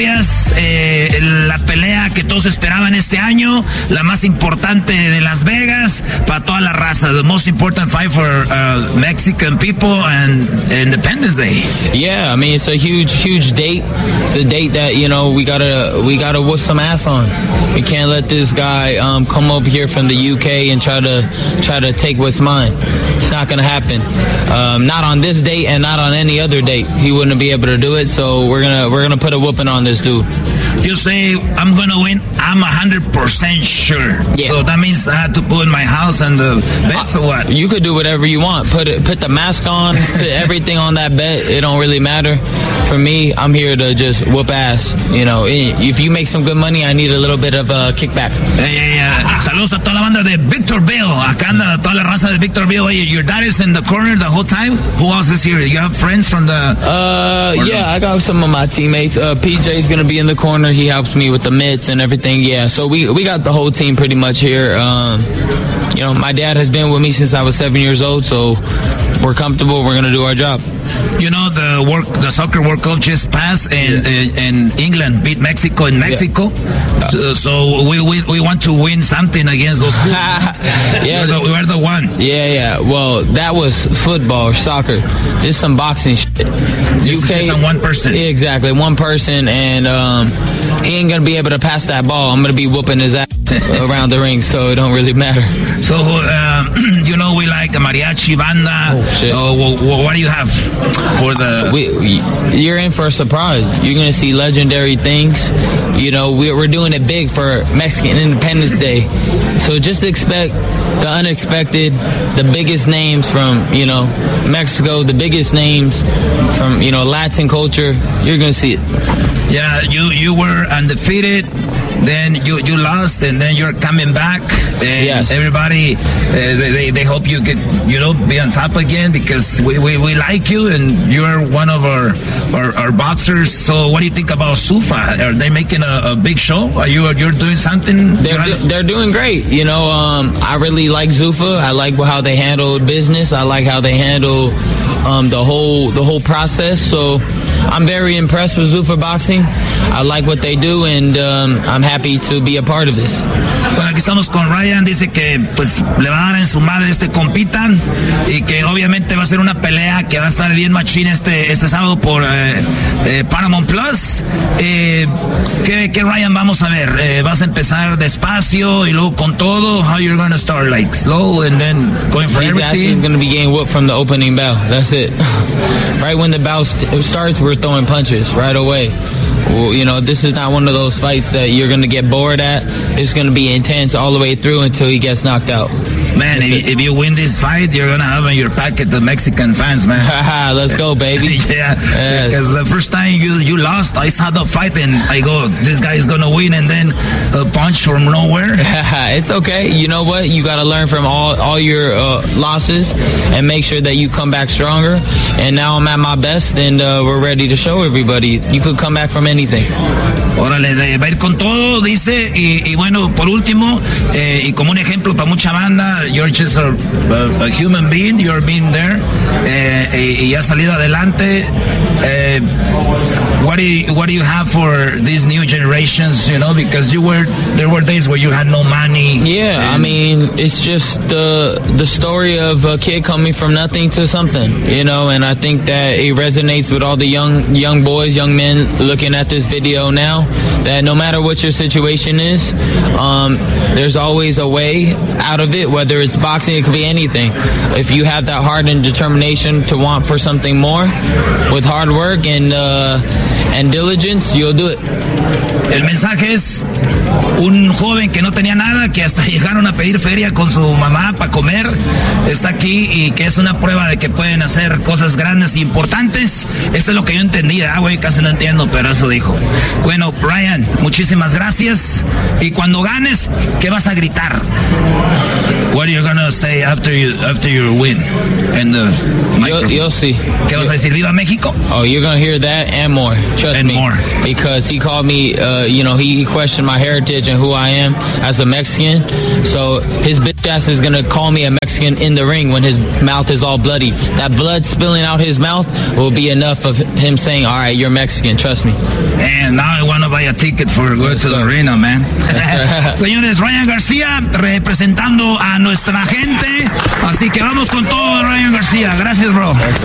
victorias, la pelea que todos esperaban este año, la más importante de Las Vegas, para toda la raza, the most important fight for Mexican people and Independence Day. Yeah, I mean, it's a huge date. It's a date that, you know, we gotta whoop some ass on. We can't let this guy come over here from the UK and try to take what's mine. It's not gonna happen. Not on this date and not on any other date. He wouldn't be able to do it. So we're gonna put a whooping on this dude. You say I'm gonna win. I'm 100% sure. Yeah. So that means I have to put in my house and the bets or what? You could do whatever you want. Put the mask on. Put everything on that bet. It don't really matter. For me, I'm here to just whoop ass. You know, if you make some good money, I need a little bit of a kickback. Saludos a toda la banda de Victorville. Acá anda toda la raza de Victorville. Hey, your dad is in the corner the whole time. Who else is here? You have friends from the? Yeah, I got some of my teammates. PJ's gonna be in the corner. He helps me with the mitts and everything. Yeah, so we got the whole team pretty much here. You know, my dad has been with me since I was 7 years old, so we're comfortable. We're gonna do our job. You know, the soccer World Cup just passed, and England beat Mexico in Mexico. Yeah. So we want to win something against those. Yeah, we're the one. Yeah. Well, that was football or soccer. This is some boxing shit. This UK is just on one person. Exactly, one person, and he ain't gonna be able to pass that ball. I'm gonna be whooping his ass around the ring, so it don't really matter. So, you know, we like a mariachi banda. Oh, shit. What do you have for the? You're in for a surprise. You're gonna see legendary things. You know, we're doing it big for Mexican Independence Day, so just expect the unexpected, the biggest names from, you know, Mexico, the biggest names from, you know, Latin culture. You're gonna see it. Yeah, you were undefeated, then you lost, and then you're coming back. And yes. Everybody, they hope you get, you know, be on top again, because we like you, and you're one of our boxers. So what do you think about Zuffa? Are they making a big show? You're doing something? They're doing great. You know, I really like Zuffa. I like how they handle business. I like how they handle the whole process. So I'm very impressed with Zuffa Boxing. I like what they do, and I'm happy to be a part of this. Bueno, aquí estamos con Ryan. Dice que pues le va a dar en su madre este compita, y que obviamente va a ser una pelea que va a estar bien machín este sábado por Paramount Plus. ¿Qué Ryan vamos a ver? ¿Vas a empezar despacio y luego con todo? How you're going to start, like slow and then going for His everything? ass is going to be getting whooped from the opening bell. That's it. Right when the bell starts, we're throwing punches right away. Well, you know, this is not one of those fights that you're going to get bored at. It's going to be intense all the way through until he gets knocked out. Man, if you win this fight, you're going to have in your packet the Mexican fans, man. Let's go, baby. Yeah, yes. Because the first time you lost, I saw the fight and I go, this guy is going to win, and then a punch from nowhere. It's okay. You know what? You got to learn from all your losses and make sure that you come back stronger. And now I'm at my best, and we're ready to show everybody you could come back from anything. Órale, va a ir con todo, dice, y bueno, por último, y como un ejemplo para mucha banda, you're just a human being, you're being there, y has salido adelante. What do you have for these new generations, you know, because there were days where you had no money. Yeah, I mean, it's just the story of a kid coming from nothing to something, you know, and I think that it resonates with all the young boys, young men looking at this video now, that no matter what your situation is, there's always a way out of it, whether it's boxing, it could be anything. If you have that heart and determination to want for something more, with hard work and diligence, you'll do it. El mensaje es un joven que no tenía nada, que hasta llegaron a pedir feria con su mamá para comer, está aquí, y que es una prueba de que pueden hacer cosas grandes e importantes. Eso es lo que yo entendía, güey, casi no entiendo, pero eso dijo. Bueno, Ryan, muchísimas gracias, y cuando ganes, ¿qué vas a gritar? What are you gonna say after your win? And you'll see. ¿Qué vas a decir? ¿Viva México? Oh, you're gonna hear that and more. Trust me. More. Because he called me me, he questioned my heritage and who I am as a Mexican. So his bitch ass is going to call me a Mexican in the ring when his mouth is all bloody. That blood spilling out his mouth will be enough of him saying, all right, you're Mexican, trust me. And now I want to buy a ticket for going to the arena, man. Señores, Ryan García representando a nuestra gente. Así que vamos con todo, Ryan García. Gracias, bro.